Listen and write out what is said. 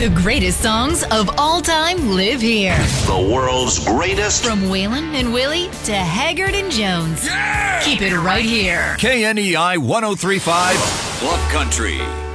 The greatest songs of all time live here. The world's greatest. From Waylon and Willie to Haggard and Jones. Yeah! Keep it right here. KNEI 103.5 Bluff Country.